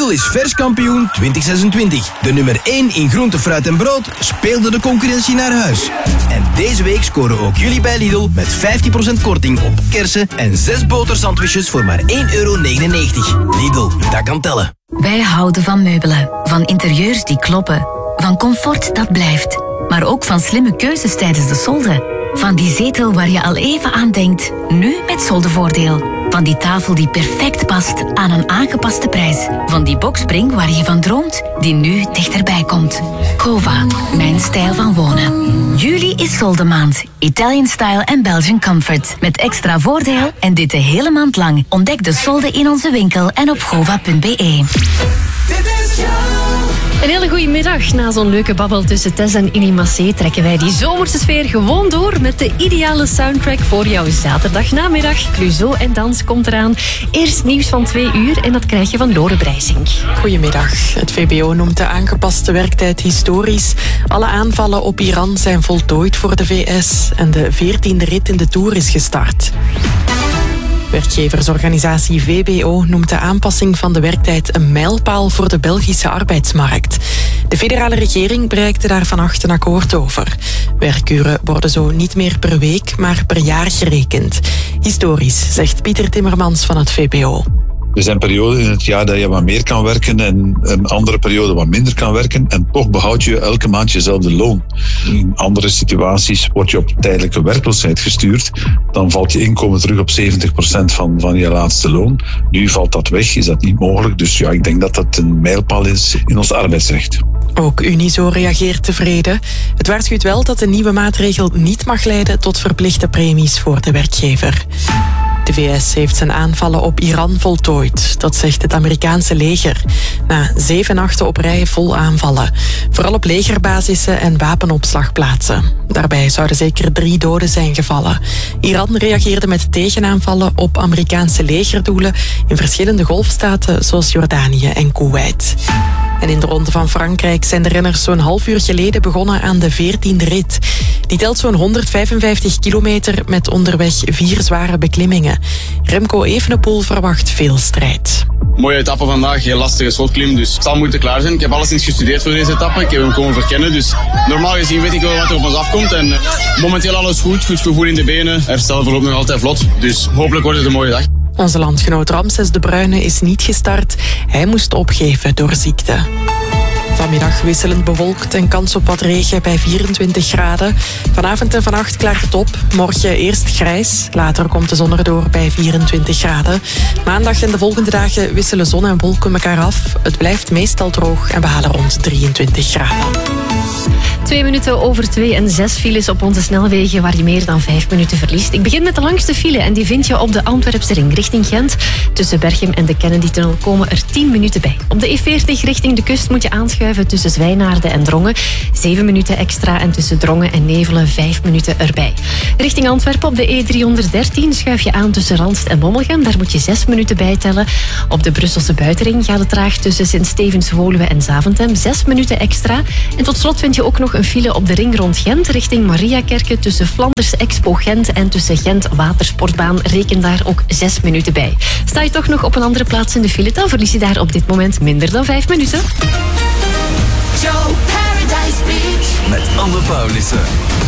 Lidl is vers kampioen 2026. De nummer 1 in groente, fruit en brood speelde de concurrentie naar huis. En deze week scoren ook jullie bij Lidl met 15% korting op kersen en 6 botersandwiches voor maar €1,99. Lidl, dat kan tellen. Wij houden van meubelen, van interieurs die kloppen, van comfort dat blijft, maar ook van slimme keuzes tijdens de solde. Van die zetel waar je al even aan denkt, nu met soldevoordeel. Van die tafel die perfect past aan een aangepaste prijs. Van die boxspring waar je van droomt, die nu dichterbij komt. Cova, mijn stijl van wonen. Juli is soldemaand. Italian Style en Belgian Comfort. Met extra voordeel en dit de hele maand lang. Ontdek de solden in onze winkel en op gova.be. Een hele goede middag. Na zo'n leuke babbel tussen Tess en Inimassé trekken wij die zomerse sfeer gewoon door met de ideale soundtrack voor jouw zaterdagnamiddag. Clouseau en dans komt eraan. Eerst nieuws van 2 uur en dat krijg je van Lore Brijsink. Goedemiddag. Het VBO noemt de aangepaste werktijd historisch. Alle aanvallen op Iran zijn voltooid voor de VS en de 14e rit in de Tour is gestart. Werkgeversorganisatie VBO noemt de aanpassing van de werktijd een mijlpaal voor de Belgische arbeidsmarkt. De federale regering bereikte daar vannacht een akkoord over. Werkuren worden zo niet meer per week, maar per jaar gerekend. Historisch, zegt Pieter Timmermans van het VBO. Er zijn perioden in het jaar dat je wat meer kan werken en een andere periode wat minder kan werken. En toch behoud je elke maand jezelfde loon. In andere situaties word je op tijdelijke werkloosheid gestuurd. Dan valt je inkomen terug op 70% van je laatste loon. Nu valt dat weg, is dat niet mogelijk. Dus ja, ik denk dat dat een mijlpaal is in ons arbeidsrecht. Ook Unizo reageert tevreden. Het waarschuwt wel dat de nieuwe maatregel niet mag leiden tot verplichte premies voor de werkgever. De VS heeft zijn aanvallen op Iran voltooid. Dat zegt het Amerikaanse leger. Na 7 nachten op rij vol aanvallen. Vooral op legerbasissen en wapenopslagplaatsen. Daarbij zouden zeker 3 doden zijn gevallen. Iran reageerde met tegenaanvallen op Amerikaanse legerdoelen in verschillende golfstaten zoals Jordanië en Koeweit. En in de Ronde van Frankrijk zijn de renners zo'n half uur geleden begonnen aan de 14e rit. Die telt zo'n 155 kilometer met onderweg 4 zware beklimmingen. Remco Evenepoel verwacht veel strijd. Mooie etappe vandaag, heel lastige slotklim, dus het zal moeten klaar zijn. Ik heb alleszins gestudeerd voor deze etappe, ik heb hem komen verkennen, dus normaal gezien weet ik wel wat er op ons afkomt. En momenteel alles goed gevoel in de benen, herstel verloopt nog altijd vlot, dus hopelijk wordt het een mooie dag. Onze landgenoot Ramses de Bruyne is niet gestart. Hij moest opgeven door ziekte. Vanmiddag wisselend bewolkt en kans op wat regen bij 24 graden. Vanavond en vannacht klaart het op. Morgen eerst grijs, later komt de zon erdoor bij 24 graden. Maandag en de volgende dagen wisselen zon en wolken elkaar af. Het blijft meestal droog en we halen rond 23 graden. 2 minuten over 2 en 6 files op onze snelwegen waar je meer dan 5 minuten verliest. Ik begin met de langste file en die vind je op de Antwerpse ring richting Gent. Tussen Berchem en de Kennedy-tunnel komen er 10 minuten bij. Op de E40 richting de kust moet je aanschuiven tussen Zwijnaarden en Drongen. 7 minuten extra en tussen Drongen en Nevelen 5 minuten erbij. Richting Antwerpen op de E313 schuif je aan tussen Randst en Bommelgem. Daar moet je 6 minuten bij tellen. Op de Brusselse buitenring gaat het traag tussen Sint-Stevens-Woluwe en Zaventem. 6 minuten extra. En tot slot vind je ook nog een file op de ring rond Gent richting Mariakerke tussen Flanders Expo Gent en tussen Gent Watersportbaan. Reken daar ook 6 minuten bij. Sta je toch nog op een andere plaats in de file, dan verlies je daar op dit moment minder dan 5 minuten. Paradise Beach Met Anne Paulissen.